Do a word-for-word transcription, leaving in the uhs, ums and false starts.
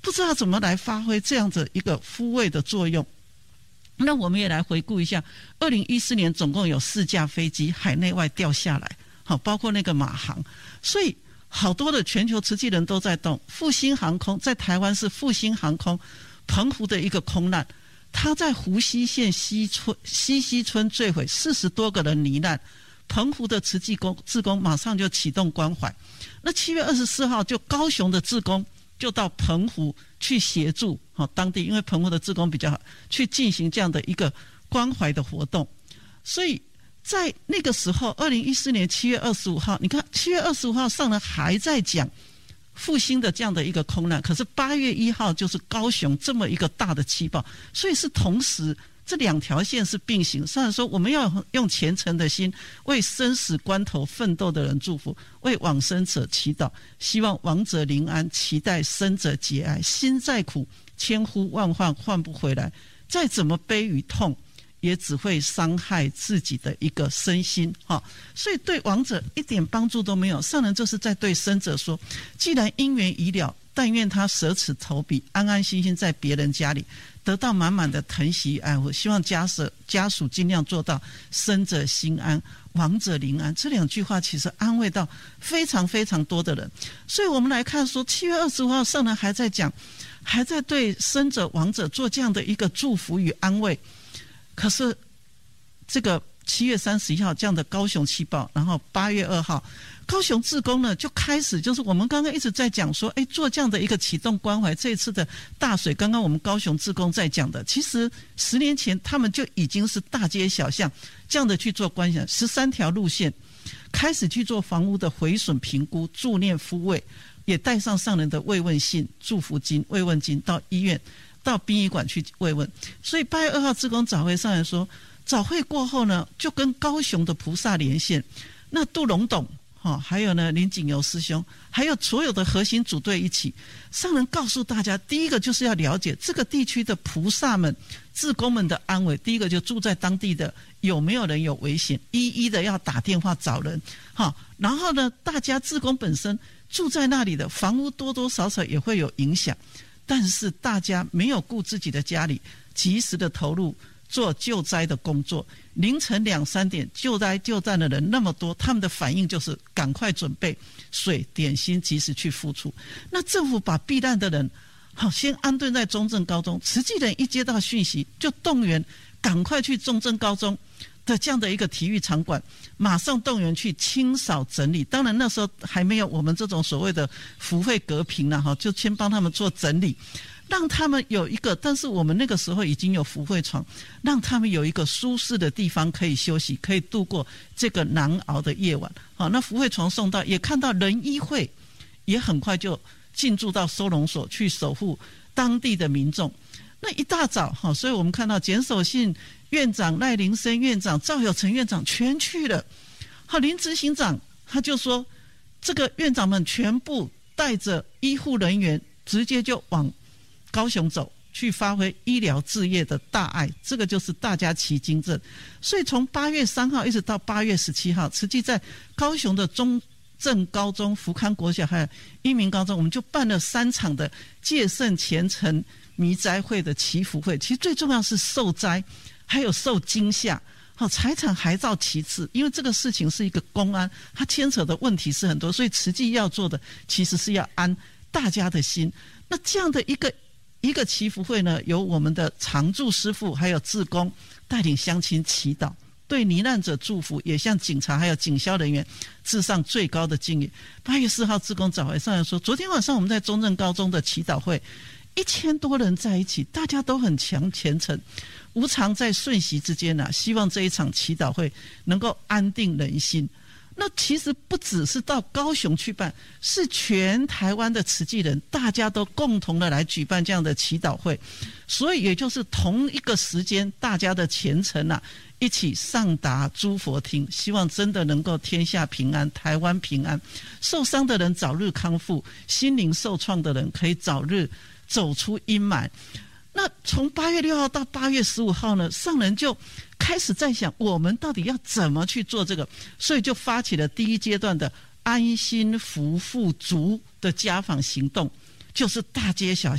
不知道怎么来发挥这样子一个抚慰的作用。那我们也来回顾一下，二零一四年总共有四架飞机海内外掉下来，好，包括那个马航，所以好多的全球慈济人都在动。复兴航空在台湾是复兴航空澎湖的一个空难，他在湖西县西村西溪村坠毁，四十多个人罹难，澎湖的慈济工志工马上就启动关怀。那七月二十四号就高雄的志工就到澎湖去协助当地，因为澎湖的志工比较好，去进行这样的一个关怀的活动。所以在那个时候二零一四年七月二十五号，你看七月二十五号上人还在讲复兴的这样的一个空难，可是八月一号就是高雄这么一个大的气爆，所以是同时这两条线是并行。上人说我们要用虔诚的心为生死关头奋斗的人祝福，为往生者祈祷，希望亡者临安，期待生者节哀。心再苦千呼万唤唤不回来，再怎么悲与痛也只会伤害自己的一个身心，所以对亡者一点帮助都没有。上人就是在对生者说，既然因缘已了，但愿他舍此投笔，安安心心在别人家里得到满满的疼惜与爱护。希望家属家属尽量做到生者心安，亡者临安。这两句话其实安慰到非常非常多的人。所以我们来看说，七月二十五号上人还在讲，还在对生者亡者做这样的一个祝福与安慰。可是这个七月三十一号这样的高雄气爆，然后八月二号高雄志工呢就开始，就是我们刚刚一直在讲说，哎，做这样的一个启动关怀。这一次的大水，刚刚我们高雄志工在讲的，其实十年前他们就已经是大街小巷这样的去做关怀，十三条路线开始去做房屋的毁损评估、助念抚慰，也带上上人的慰问信、祝福金、慰问金到医院到殡仪馆去慰问。所以八月二号志工早会上来说，早会过后呢，就跟高雄的菩萨连线，那杜龙董、哦、还有呢林景游师兄，还有所有的核心组队一起，上人告诉大家，第一个就是要了解这个地区的菩萨们、志工们的安危。第一个就住在当地的有没有人有危险，一一的要打电话找人、哦、然后呢，大家志工本身住在那里的房屋多多少少也会有影响，但是大家没有顾自己的家里，及时的投入做救灾的工作。凌晨两三点救灾救战的人那么多，他们的反应就是赶快准备水点心，及时去付出。那政府把避难的人好先安顿在中正高中，慈济人一接到讯息就动员赶快去中正高中的这样的一个体育场馆，马上动员去清扫整理。当然那时候还没有我们这种所谓的福慧隔屏啦，就先帮他们做整理，让他们有一个，但是我们那个时候已经有福慧床，让他们有一个舒适的地方可以休息，可以度过这个难熬的夜晚。好，那福慧床送到，也看到仁医会也很快就进驻到收容所去守护当地的民众。那一大早，所以我们看到简守信院长、赖林森院长、赵有成院长全去了。好，林执行长他就说，这个院长们全部带着医护人员直接就往高雄走，去发挥医疗志业的大爱，这个就是大家齐精神。所以从八月三号一直到八月十七号，慈济在高雄的中正高中、福康国小还有一民高中，我们就办了三场的戒慎虔诚弥灾会的祈福会。其实最重要是受灾，还有受惊吓。好，财产还照其次，因为这个事情是一个公安，它牵扯的问题是很多，所以慈济要做的其实是要安大家的心。那这样的一个一个祈福会呢，由我们的常住师父还有志工带领乡亲祈祷，对罹难者祝福，也向警察还有警消人员致上最高的敬意。八月四号志工早会上来说，昨天晚上我们在中正高中的祈祷会，一千多人在一起，大家都很强虔诚，无常在瞬息之间啊，希望这一场祈祷会能够安定人心。那其实不只是到高雄去办，是全台湾的慈济人大家都共同的来举办这样的祈祷会，所以也就是同一个时间，大家的虔诚啊，一起上达诸佛厅，希望真的能够天下平安，台湾平安，受伤的人早日康复，心灵受创的人可以早日走出阴霾。那从八月六号到八月十五号呢，上人就开始在想，我们到底要怎么去做这个，所以就发起了第一阶段的安心福富足的家访行动，就是大街小巷